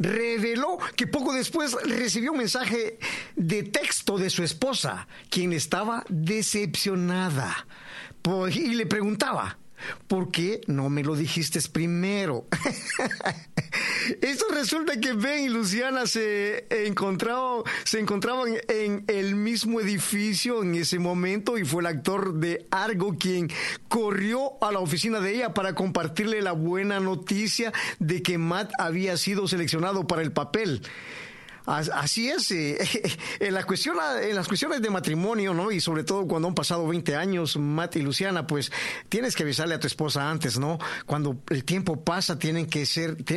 reveló que poco después recibió un mensaje de texto de su esposa, quien estaba decepcionada, y le preguntaba: ¿por qué no me lo dijiste primero? Esto resulta que Ben y Luciana se encontraban en el mismo edificio en ese momento, y fue el actor de Argo quien corrió a la oficina de ella para compartirle la buena noticia de que Matt había sido seleccionado para el papel. Así es, en las cuestiones de matrimonio, ¿no? Y sobre todo cuando han pasado 20 años, Matt y Luciana, pues tienes que avisarle a tu esposa antes, ¿no? Cuando el tiempo pasa, tienen que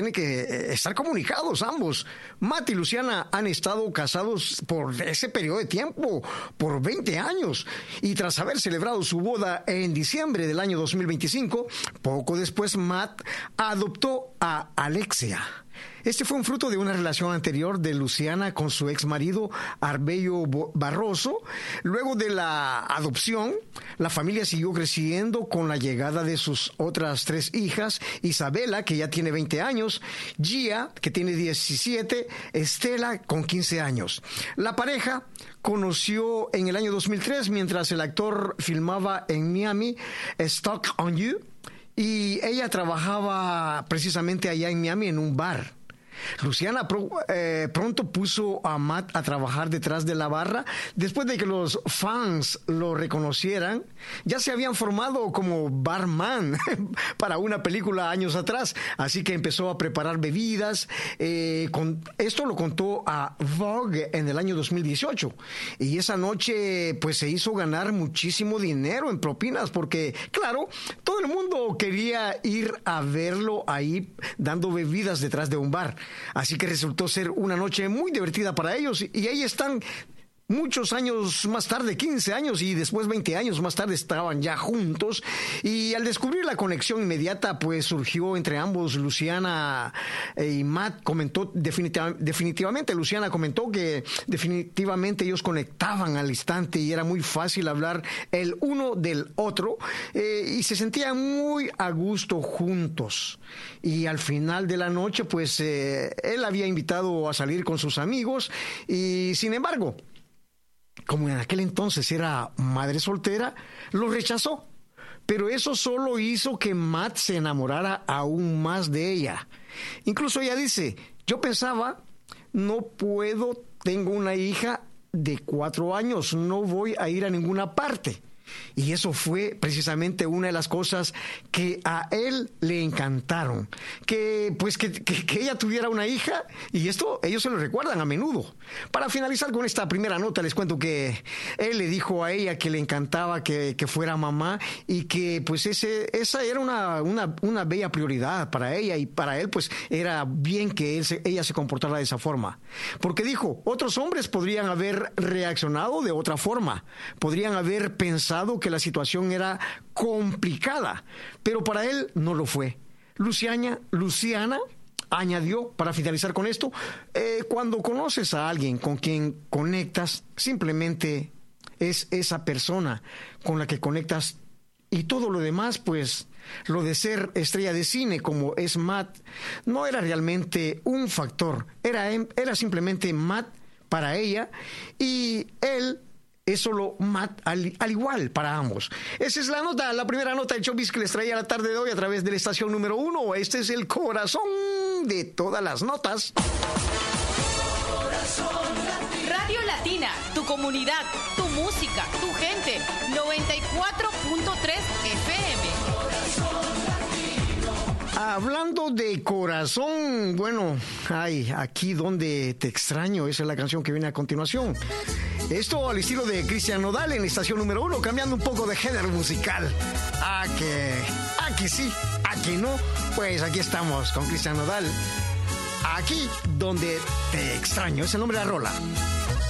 estar comunicados ambos. Matt y Luciana han estado casados por ese periodo de tiempo, por 20 años. Y tras haber celebrado su boda en diciembre del año 2025, poco después Matt adoptó a Alexia. Este fue un fruto de una relación anterior de Luciana con su ex marido Arbello Barroso. Luego de la adopción, la familia siguió creciendo con la llegada de sus otras 3 hijas: Isabela, que ya tiene 20 años, Gia, que tiene 17, Estela, con 15 años. La pareja conoció en el año 2003 mientras el actor filmaba en Miami Stock on You, y ella trabajaba precisamente allá en Miami en un bar. Luciana pronto puso a Matt a trabajar detrás de la barra. Después de que los fans lo reconocieran, ya se habían formado como barman para una película años atrás, así que empezó a preparar bebidas. Esto lo contó a Vogue en el año 2018, y esa noche pues se hizo ganar muchísimo dinero en propinas, porque claro, todo el mundo quería ir a verlo ahí dando bebidas detrás de un bar. Así que resultó ser una noche muy divertida para ellos, y ahí están muchos años más tarde, 15 años y después 20 años más tarde, estaban ya juntos. Y al descubrir la conexión inmediata pues surgió entre ambos, Luciana y Matt comentó definitivamente, Luciana comentó que definitivamente ellos conectaban al instante y era muy fácil hablar el uno del otro, y se sentían muy a gusto juntos. Y al final de la noche pues él había invitado a salir con sus amigos, y sin embargo, como en aquel entonces era madre soltera, lo rechazó. Pero eso solo hizo que Matt se enamorara aún más de ella. Incluso ella dice: yo pensaba, no puedo, tengo una hija de 4 años, no voy a ir a ninguna parte. Y eso fue precisamente una de las cosas que a él le encantaron, que ella tuviera una hija, y esto ellos se lo recuerdan a menudo. Para finalizar con esta primera nota, les cuento que él le dijo a ella que le encantaba que fuera mamá, y que pues esa era una bella prioridad para ella, y para él pues era bien que ella se comportara de esa forma, porque dijo: otros hombres podrían haber reaccionado de otra forma, podrían haber pensado que la situación era complicada, pero para él no lo fue. Luciana añadió, para finalizar con esto, cuando conoces a alguien con quien conectas, simplemente es esa persona con la que conectas, y todo lo demás, pues lo de ser estrella de cine como es Matt, no era realmente un factor, era simplemente Matt para ella, y él es solo Matt al igual para ambos. Esa es la primera nota de Showbiz que les traía la tarde de hoy a través de la estación número 1. Este es el corazón de todas las notas. Radio Latina, tu comunidad, tu música, tu gente. 94.3 FM. Hablando de corazón, bueno, ay, aquí donde te extraño, esa es la canción que viene a continuación. Esto al estilo de Cristian Nodal en la estación número 1, cambiando un poco de género musical. Aquí sí, aquí no. Pues aquí estamos con Cristian Nodal. Aquí donde te extraño, es el nombre de la rola.